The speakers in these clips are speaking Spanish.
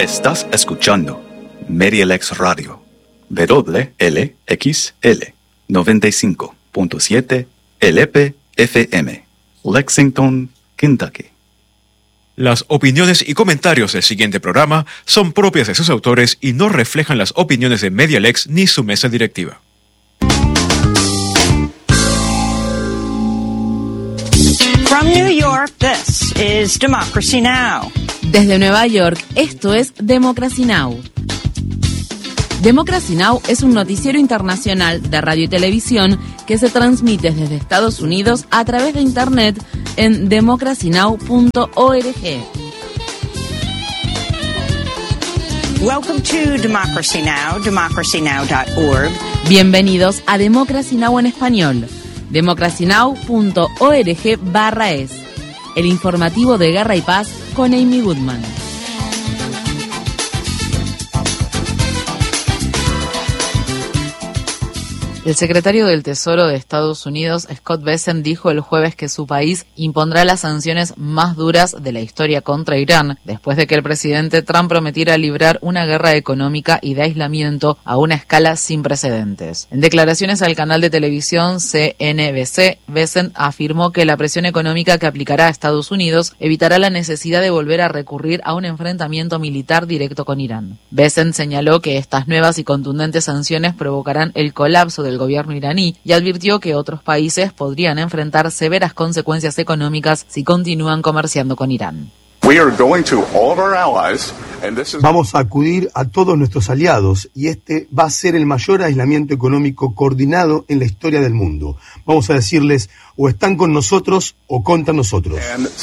Estás escuchando MediaLex Radio, WLXL 95.7 LP-FM, Lexington, Kentucky. Las opiniones y comentarios del siguiente programa son propias de sus autores y no reflejan las opiniones de MediaLex ni su mesa directiva. From New York, this is Democracy Now! Desde Nueva York, esto es Democracy Now! Democracy Now! Es un noticiero internacional de radio y televisión que se transmite desde Estados Unidos a través de Internet en democracynow.org. Welcome to Democracy Now!, democracynow.org. Bienvenidos a Democracy Now! En español, democracynow.org/es. El informativo de Guerra y Paz con Amy Goodman. El secretario del Tesoro de Estados Unidos, Scott Bessent, dijo el jueves que su país impondrá las sanciones más duras de la historia contra Irán, después de que el presidente Trump prometiera librar una guerra económica y de aislamiento a una escala sin precedentes. En declaraciones al canal de televisión CNBC, Bessent afirmó que la presión económica que aplicará a Estados Unidos evitará la necesidad de volver a recurrir a un enfrentamiento militar directo con Irán. Bessent señaló que estas nuevas y contundentes sanciones provocarán el colapso del gobierno iraní y advirtió que otros países podrían enfrentar severas consecuencias económicas si continúan comerciando con Irán. Vamos a acudir a todos nuestros aliados y este va a ser el mayor aislamiento económico coordinado en la historia del mundo. Vamos a decirles o están con nosotros o contra nosotros.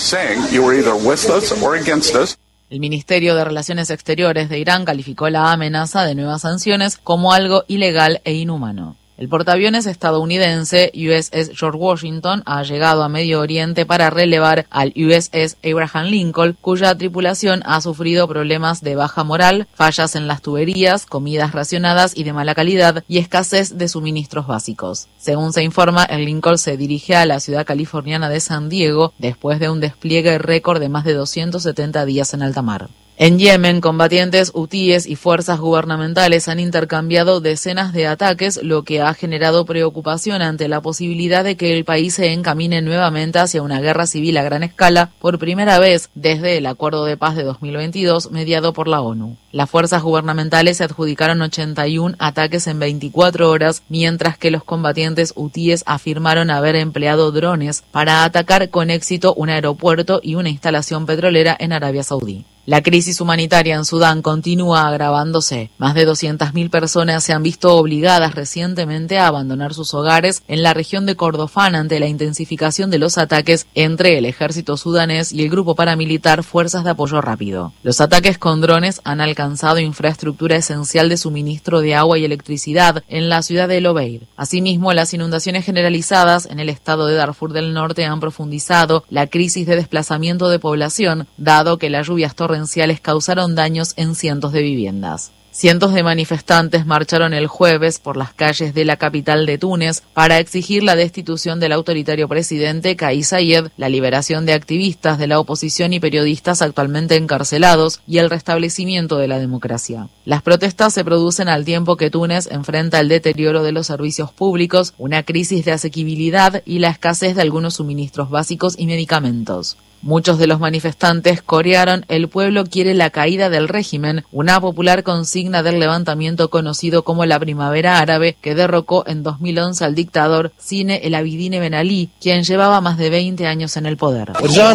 El Ministerio de Relaciones Exteriores de Irán calificó la amenaza de nuevas sanciones como algo ilegal e inhumano. El portaaviones estadounidense USS George Washington ha llegado a Medio Oriente para relevar al USS Abraham Lincoln, cuya tripulación ha sufrido problemas de baja moral, fallas en las tuberías, comidas racionadas y de mala calidad y escasez de suministros básicos. Según se informa, el Lincoln se dirige a la ciudad californiana de San Diego después de un despliegue récord de más de 270 días en alta mar. En Yemen, combatientes hutíes y fuerzas gubernamentales han intercambiado decenas de ataques, lo que ha generado preocupación ante la posibilidad de que el país se encamine nuevamente hacia una guerra civil a gran escala por primera vez desde el Acuerdo de Paz de 2022 mediado por la ONU. Las fuerzas gubernamentales se adjudicaron 81 ataques en 24 horas, mientras que los combatientes hutíes afirmaron haber empleado drones para atacar con éxito un aeropuerto y una instalación petrolera en Arabia Saudí. La crisis humanitaria en Sudán continúa agravándose. Más de 200.000 personas se han visto obligadas recientemente a abandonar sus hogares en la región de Kordofán ante la intensificación de los ataques entre el ejército sudanés y el grupo paramilitar Fuerzas de Apoyo Rápido. Los ataques con drones han alcanzado infraestructura esencial de suministro de agua y electricidad en la ciudad de El Obeid. Asimismo, las inundaciones generalizadas en el estado de Darfur del Norte han profundizado la crisis de desplazamiento de población, dado que las lluvias torrenciales causaron daños en cientos de viviendas. Cientos de manifestantes marcharon el jueves por las calles de la capital de Túnez para exigir la destitución del autoritario presidente Kais Saied, la liberación de activistas de la oposición y periodistas actualmente encarcelados y el restablecimiento de la democracia. Las protestas se producen al tiempo que Túnez enfrenta el deterioro de los servicios públicos, una crisis de asequibilidad y la escasez de algunos suministros básicos y medicamentos. Muchos de los manifestantes corearon "El pueblo quiere la caída del régimen", una popular consigna del levantamiento conocido como la Primavera Árabe, que derrocó en 2011 al dictador Zine El Abidine Ben Ali, quien llevaba más de 20 años en el poder.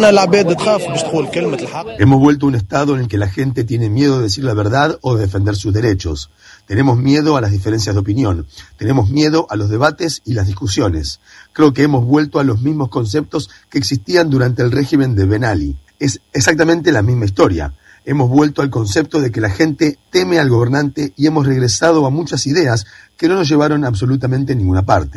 Hemos vuelto a un estado en el que la gente tiene miedo de decir la verdad o de defender sus derechos. Tenemos miedo a las diferencias de opinión, tenemos miedo a los debates y las discusiones. Creo que hemos vuelto a los mismos conceptos que existían durante el régimen de Ben Ali. Es exactamente la misma historia. Hemos vuelto al concepto de que la gente teme al gobernante y hemos regresado a muchas ideas que no nos llevaron absolutamente a ninguna parte.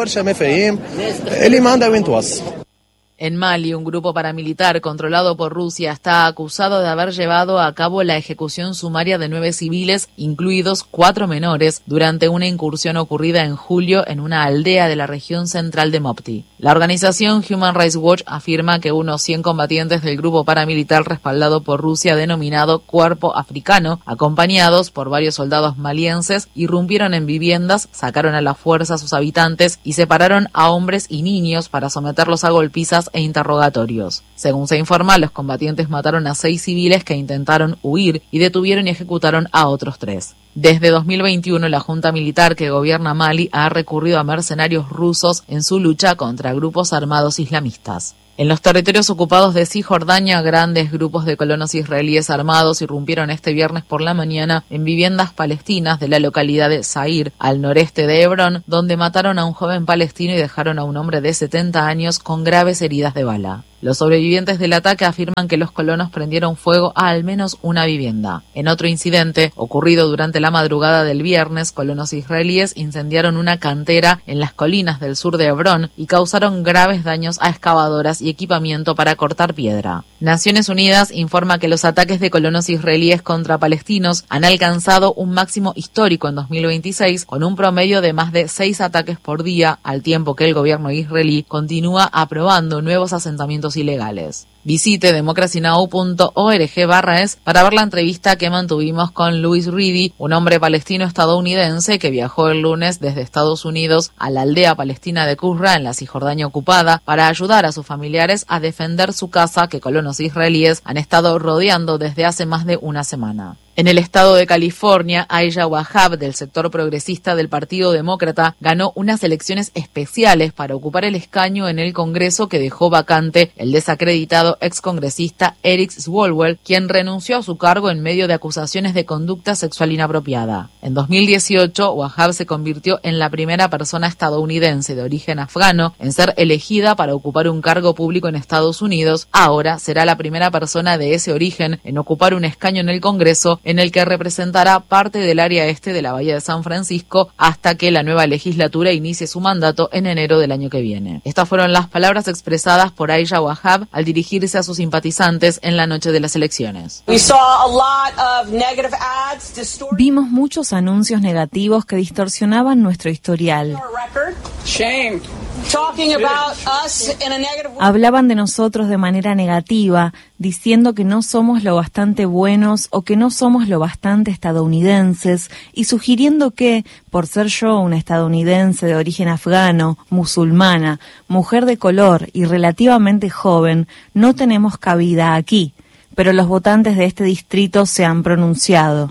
En Mali, un grupo paramilitar controlado por Rusia está acusado de haber llevado a cabo la ejecución sumaria de 9 civiles, incluidos 4 menores, durante una incursión ocurrida en julio en una aldea de la región central de Mopti. La organización Human Rights Watch afirma que unos 100 combatientes del grupo paramilitar respaldado por Rusia denominado Cuerpo Africano, acompañados por varios soldados malienses, irrumpieron en viviendas, sacaron a la fuerza a sus habitantes y separaron a hombres y niños para someterlos a golpizas e interrogatorios. Según se informa, los combatientes mataron a 6 civiles que intentaron huir y detuvieron y ejecutaron a otros 3. Desde 2021, la junta militar que gobierna Mali ha recurrido a mercenarios rusos en su lucha contra grupos armados islamistas. En los territorios ocupados de Cisjordania, grandes grupos de colonos israelíes armados irrumpieron este viernes por la mañana en viviendas palestinas de la localidad de Zair, al noreste de Hebrón, donde mataron a un joven palestino y dejaron a un hombre de 70 años con graves heridas de bala. Los sobrevivientes del ataque afirman que los colonos prendieron fuego a al menos una vivienda. En otro incidente, ocurrido durante la madrugada del viernes, colonos israelíes incendiaron una cantera en las colinas del sur de Hebrón y causaron graves daños a excavadoras y equipamiento para cortar piedra. Naciones Unidas informa que los ataques de colonos israelíes contra palestinos han alcanzado un máximo histórico en 2026, con un promedio de más de 6 ataques por día, al tiempo que el gobierno israelí continúa aprobando nuevos asentamientos ilegales. Visite democracynow.org/es para ver la entrevista que mantuvimos con Louis Reedy, un hombre palestino-estadounidense que viajó el lunes desde Estados Unidos a la aldea palestina de Qusra en la Cisjordania ocupada para ayudar a sus familiares a defender su casa que colonos israelíes han estado rodeando desde hace más de una semana. En el estado de California, Elijah Wahab, del sector progresista del Partido Demócrata, ganó unas elecciones especiales para ocupar el escaño en el Congreso que dejó vacante el desacreditado excongresista Eric Swalwell, quien renunció a su cargo en medio de acusaciones de conducta sexual inapropiada. En 2018, Wahab se convirtió en la primera persona estadounidense de origen afgano en ser elegida para ocupar un cargo público en Estados Unidos. Ahora será la primera persona de ese origen en ocupar un escaño en el Congreso, en el que representará parte del área este de la Bahía de San Francisco hasta que la nueva legislatura inicie su mandato en enero del año que viene. Estas fueron las palabras expresadas por Elijah Wahab al dirigirse a sus simpatizantes en la noche de las elecciones. Vimos muchos anuncios negativos que distorsionaban nuestro historial. Hablaban de nosotros de manera negativa, diciendo que no somos lo bastante buenos o que no somos lo bastante estadounidenses y sugiriendo que, por ser yo una estadounidense de origen afgano, musulmana, mujer de color y relativamente joven, no tenemos cabida aquí. Pero los votantes de este distrito se han pronunciado.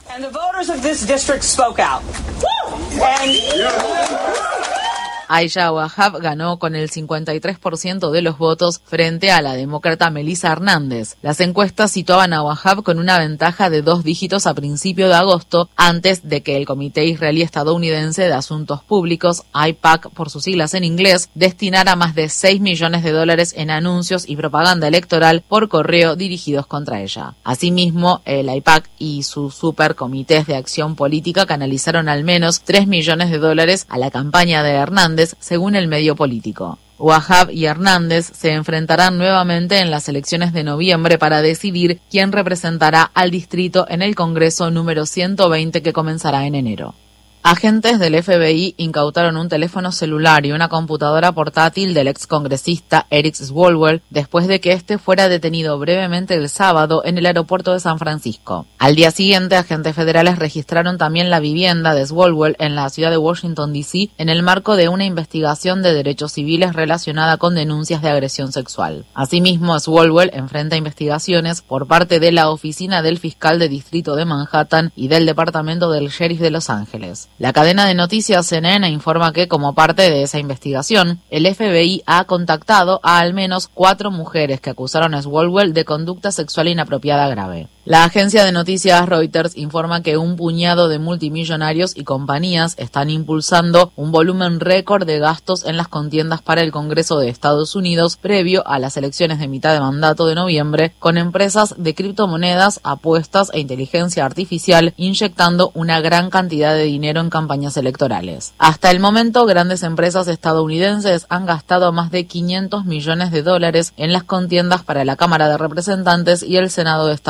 Elijah Wahab ganó con el 53% de los votos frente a la demócrata Melissa Hernández. Las encuestas situaban a Wahab con una ventaja de 2 dígitos a principio de agosto, antes de que el Comité Israelí Estadounidense de Asuntos Públicos, AIPAC por sus siglas en inglés, destinara más de $6 millones en anuncios y propaganda electoral por correo dirigidos contra ella. Asimismo, el AIPAC y sus supercomités de acción política canalizaron al menos $3 millones a la campaña de Hernández, según el medio político. Wahab y Hernández se enfrentarán nuevamente en las elecciones de noviembre para decidir quién representará al distrito en el Congreso número 120 que comenzará en enero. Agentes del FBI incautaron un teléfono celular y una computadora portátil del excongresista Eric Swalwell después de que este fuera detenido brevemente el sábado en el aeropuerto de San Francisco. Al día siguiente, agentes federales registraron también la vivienda de Swalwell en la ciudad de Washington, D.C., en el marco de una investigación de derechos civiles relacionada con denuncias de agresión sexual. Asimismo, Swalwell enfrenta investigaciones por parte de la Oficina del Fiscal de Distrito de Manhattan y del Departamento del Sheriff de Los Ángeles. La cadena de noticias CNN informa que, como parte de esa investigación, el FBI ha contactado a al menos 4 mujeres que acusaron a Swalwell de conducta sexual inapropiada grave. La agencia de noticias Reuters informa que un puñado de multimillonarios y compañías están impulsando un volumen récord de gastos en las contiendas para el Congreso de Estados Unidos previo a las elecciones de mitad de mandato de noviembre, con empresas de criptomonedas, apuestas e inteligencia artificial inyectando una gran cantidad de dinero en campañas electorales. Hasta el momento, grandes empresas estadounidenses han gastado más de $500 millones en las contiendas para la Cámara de Representantes y el Senado de Estados Unidos.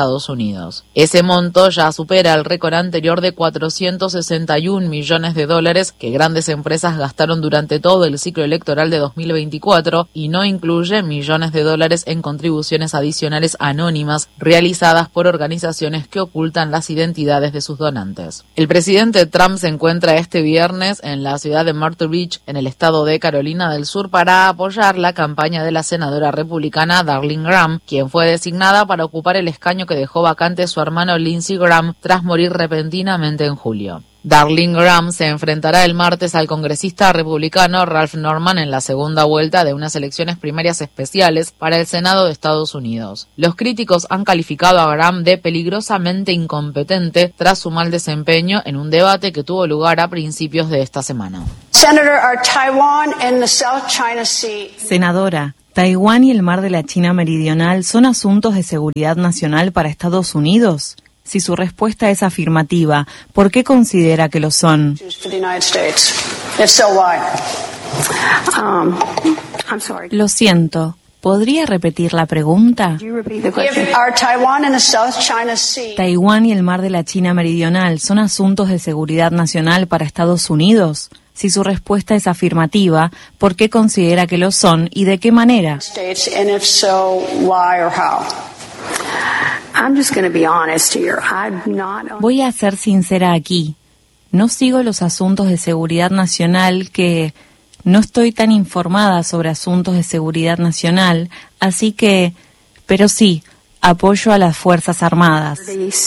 Unidos. Ese monto ya supera el récord anterior de $461 millones que grandes empresas gastaron durante todo el ciclo electoral de 2024 y no incluye millones de dólares en contribuciones adicionales anónimas realizadas por organizaciones que ocultan las identidades de sus donantes. El presidente Trump se encuentra este viernes en la ciudad de Myrtle Beach, en el estado de Carolina del Sur, para apoyar la campaña de la senadora republicana Darlene Graham, quien fue designada para ocupar el escaño que dejó vacante su hermano Lindsey Graham tras morir repentinamente en julio. Darlene Graham se enfrentará el martes al congresista republicano Ralph Norman en la segunda vuelta de unas elecciones primarias especiales para el Senado de Estados Unidos. Los críticos han calificado a Graham de peligrosamente incompetente tras su mal desempeño en un debate que tuvo lugar a principios de esta semana. Senadora, ¿Taiwán y el Mar de la China Meridional son asuntos de seguridad nacional para Estados Unidos? Si su respuesta es afirmativa, ¿por qué considera que lo son? Lo siento. ¿Podría repetir la pregunta? ¿Taiwán y el Mar de la China Meridional son asuntos de seguridad nacional para Estados Unidos? Si su respuesta es afirmativa, ¿por qué considera que lo son y de qué manera? Voy a ser sincera aquí. No sigo los asuntos de seguridad nacional, que no estoy tan informada sobre asuntos de seguridad nacional, así que, pero sí, apoyo a las Fuerzas Armadas.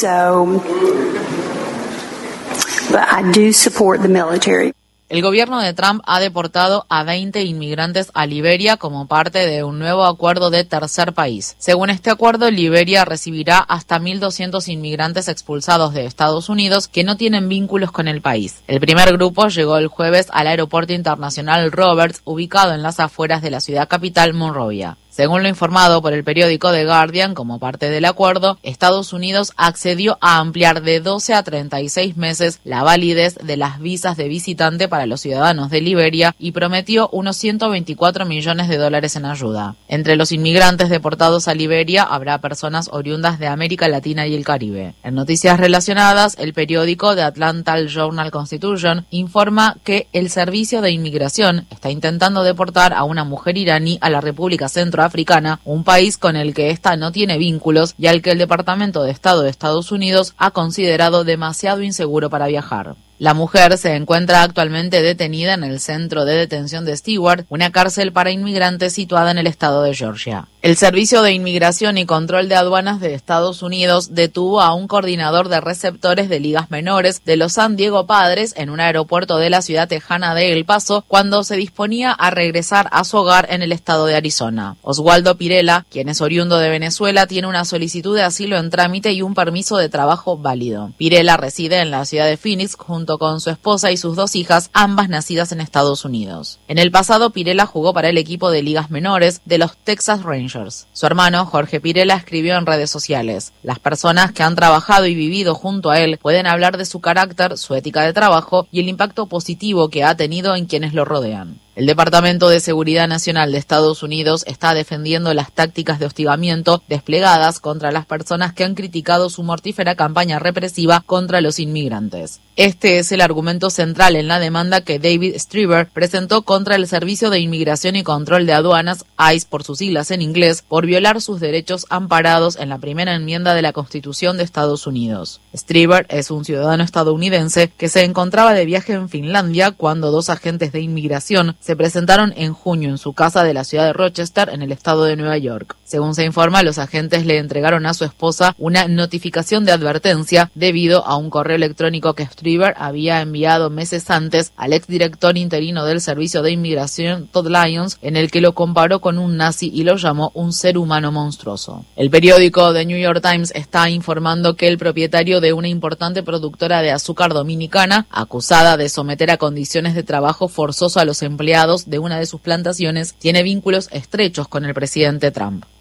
El gobierno de Trump ha deportado a 20 inmigrantes a Liberia como parte de un nuevo acuerdo de tercer país. Según este acuerdo, Liberia recibirá hasta 1.200 inmigrantes expulsados de Estados Unidos que no tienen vínculos con el país. El primer grupo llegó el jueves al aeropuerto internacional Roberts, ubicado en las afueras de la ciudad capital, Monrovia. Según lo informado por el periódico The Guardian, como parte del acuerdo, Estados Unidos accedió a ampliar de 12 a 36 meses la validez de las visas de visitante para los ciudadanos de Liberia y prometió unos $124 millones en ayuda. Entre los inmigrantes deportados a Liberia habrá personas oriundas de América Latina y el Caribe. En noticias relacionadas, el periódico The Atlanta Journal-Constitution informa que el Servicio de Inmigración está intentando deportar a una mujer iraní a la República Centroafricana, un país con el que ésta no tiene vínculos y al que el Departamento de Estado de Estados Unidos ha considerado demasiado inseguro para viajar. La mujer se encuentra actualmente detenida en el centro de detención de Stewart, una cárcel para inmigrantes situada en el estado de Georgia. El Servicio de Inmigración y Control de Aduanas de Estados Unidos detuvo a un coordinador de receptores de ligas menores de los San Diego Padres en un aeropuerto de la ciudad tejana de El Paso cuando se disponía a regresar a su hogar en el estado de Arizona. Oswaldo Pirela, quien es oriundo de Venezuela, tiene una solicitud de asilo en trámite y un permiso de trabajo válido. Pirela reside en la ciudad de Phoenix junto con su esposa y sus 2 hijas, ambas nacidas en Estados Unidos. En el pasado, Pirela jugó para el equipo de ligas menores de los Texas Rangers. Su hermano, Jorge Pirela, escribió en redes sociales: las personas que han trabajado y vivido junto a él pueden hablar de su carácter, su ética de trabajo y el impacto positivo que ha tenido en quienes lo rodean. El Departamento de Seguridad Nacional de Estados Unidos está defendiendo las tácticas de hostigamiento desplegadas contra las personas que han criticado su mortífera campaña represiva contra los inmigrantes. Este es el argumento central en la demanda que David Strieber presentó contra el Servicio de Inmigración y Control de Aduanas, ICE por sus siglas en inglés, por violar sus derechos amparados en la primera enmienda de la Constitución de Estados Unidos. Strieber es un ciudadano estadounidense que se encontraba de viaje en Finlandia cuando 2 agentes de inmigración se presentaron en junio en su casa de la ciudad de Rochester, en el estado de Nueva York. Según se informa, los agentes le entregaron a su esposa una notificación de advertencia debido a un correo electrónico que Strieber había enviado meses antes al exdirector interino del Servicio de Inmigración, Todd Lyons, en el que lo comparó con un nazi y lo llamó un ser humano monstruoso. El periódico The New York Times está informando que el propietario de una importante productora de azúcar dominicana, acusada de someter a condiciones de trabajo forzoso a los empleados de una de sus plantaciones, tiene vínculos estrechos con el presidente Trump.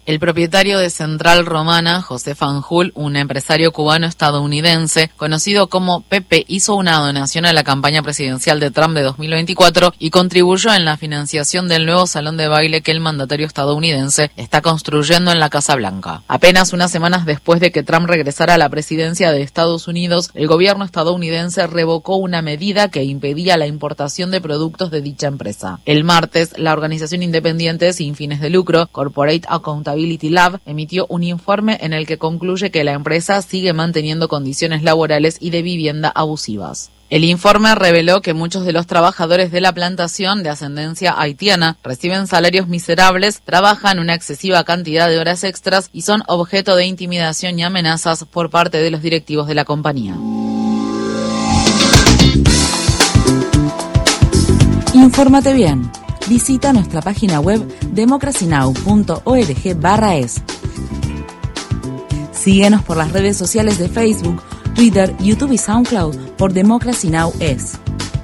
El propietario de Central Romana, José Fanjul, un empresario cubano-estadounidense, conocido como Pepe, hizo una donación a la campaña presidencial de Trump de 2024 y contribuyó en la financiación del nuevo salón de baile que el mandatario estadounidense está construyendo en la Casa Blanca. Apenas unas semanas después de que Trump regresara a la presidencia de Estados Unidos, el gobierno estadounidense revocó una medida que impedía la importación de productos de dicha empresa. El martes, la organización independiente sin fines de lucro, Corporate Accountability Lab, emitió un informe en el que concluye que la empresa sigue manteniendo condiciones laborales y de vivienda abusivas. El informe reveló que muchos de los trabajadores de la plantación de ascendencia haitiana reciben salarios miserables, trabajan una excesiva cantidad de horas extras y son objeto de intimidación y amenazas por parte de los directivos de la compañía. Infórmate bien. Visita nuestra página web democracynow.org/es. Síguenos por las redes sociales de Facebook, Twitter, YouTube y SoundCloud por Democracy Now! Es.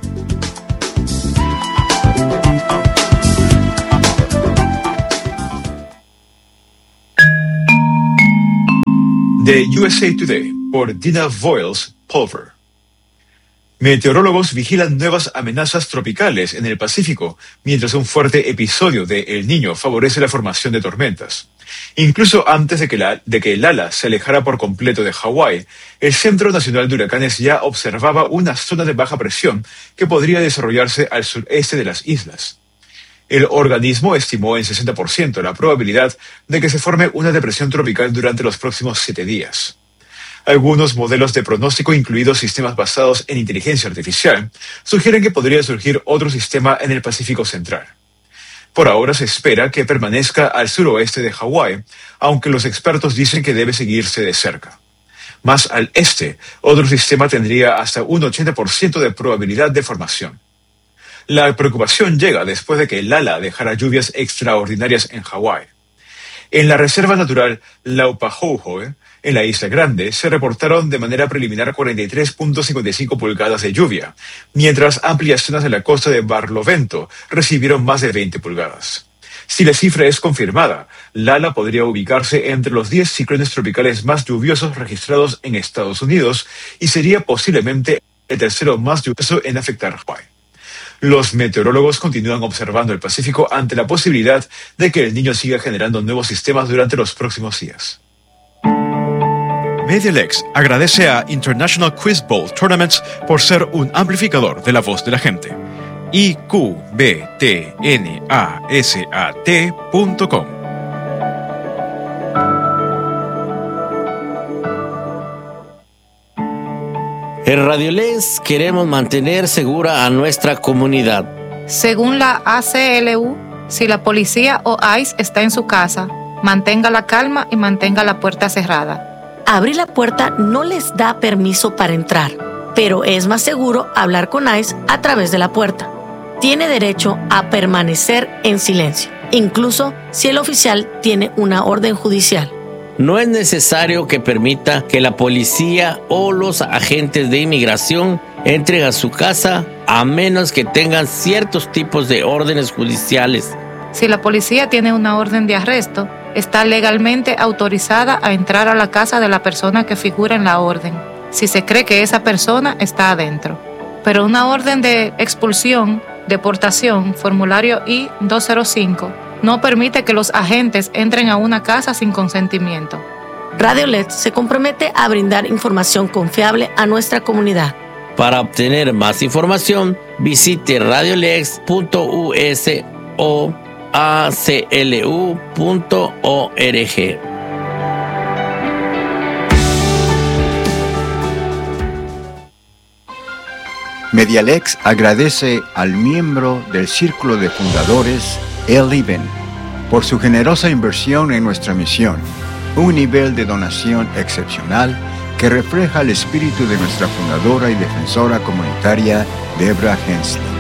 The USA Today por Dina Voiles-Pulver. Meteorólogos vigilan nuevas amenazas tropicales en el Pacífico, mientras un fuerte episodio de El Niño favorece la formación de tormentas. Incluso antes de que el ala se alejara por completo de Hawái, el Centro Nacional de Huracanes ya observaba una zona de baja presión que podría desarrollarse al sureste de las islas. El organismo estimó en 60% la probabilidad de que se forme una depresión tropical durante los próximos 7 días. Algunos modelos de pronóstico, incluidos sistemas basados en inteligencia artificial, sugieren que podría surgir otro sistema en el Pacífico Central. Por ahora se espera que permanezca al suroeste de Hawái, aunque los expertos dicen que debe seguirse de cerca. Más al este, otro sistema tendría hasta un 80% de probabilidad de formación. La preocupación llega después de que el ala dejara lluvias extraordinarias en Hawái. En la reserva natural Laupahoehoe, en la Isla Grande, se reportaron de manera preliminar 43.55 pulgadas de lluvia, mientras amplias zonas de la costa de Barlovento recibieron más de 20 pulgadas. Si la cifra es confirmada, Lala podría ubicarse entre los 10 ciclones tropicales más lluviosos registrados en Estados Unidos y sería posiblemente el tercero más lluvioso en afectar Hawái. Los meteorólogos continúan observando el Pacífico ante la posibilidad de que el Niño siga generando nuevos sistemas durante los próximos días. MediaLex agradece a International Quiz Bowl Tournaments por ser un amplificador de la voz de la gente. iqbtnasat.com. En RadioLex queremos mantener segura a nuestra comunidad. Según la ACLU, si la policía o ICE está en su casa, mantenga la calma y mantenga la puerta cerrada. Abrir la puerta no les da permiso para entrar, pero es más seguro hablar con ICE a través de la puerta. Tiene derecho a permanecer en silencio, incluso si el oficial tiene una orden judicial. No es necesario que permita que la policía o los agentes de inmigración entren a su casa a menos que tengan ciertos tipos de órdenes judiciales. Si la policía tiene una orden de arresto, está legalmente autorizada a entrar a la casa de la persona que figura en la orden, si se cree que esa persona está adentro. Pero una orden de expulsión, deportación, formulario I-205, no permite que los agentes entren a una casa sin consentimiento. RadioLex se compromete a brindar información confiable a nuestra comunidad. Para obtener más información, visite radiolex.us o aclu.org. MediaLex agradece al miembro del Círculo de Fundadores, El Iben, por su generosa inversión en nuestra misión, un nivel de donación excepcional que refleja el espíritu de nuestra fundadora y defensora comunitaria, Deborah Hensley.